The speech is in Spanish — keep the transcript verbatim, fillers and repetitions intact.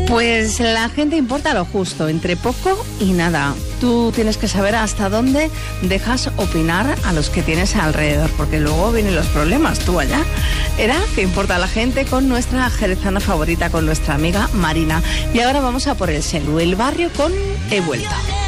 Pues la gente importa lo justo, entre poco y nada. Tú tienes que saber hasta dónde dejas opinar a los que tienes alrededor, porque luego vienen los problemas, tú allá. Era que importa la gente con nuestra jerezana favorita, con nuestra amiga Marina. Y ahora vamos a por el Selu, el barrio con He vuelto.